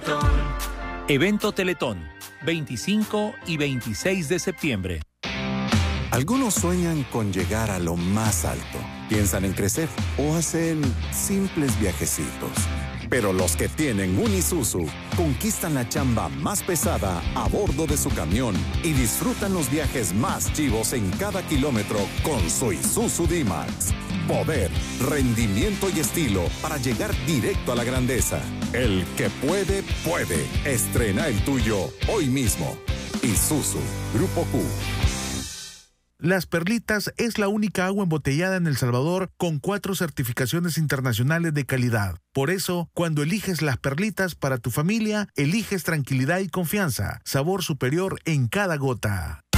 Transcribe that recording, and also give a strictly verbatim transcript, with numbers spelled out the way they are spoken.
Teletón. Evento Teletón, veinticinco y veintiséis de septiembre. Algunos sueñan con llegar a lo más alto, piensan en crecer o hacen simples viajecitos. Pero los que tienen un Isuzu conquistan la chamba más pesada a bordo de su camión y disfrutan los viajes más chivos en cada kilómetro con su Isuzu D-Max. Poder, rendimiento y estilo para llegar directo a la grandeza. El que puede, puede. Estrena el tuyo hoy mismo. Isuzu, Grupo Q. Las Perlitas es la única agua embotellada en El Salvador con cuatro certificaciones internacionales de calidad. Por eso, cuando eliges Las Perlitas para tu familia, eliges tranquilidad y confianza, sabor superior en cada gota.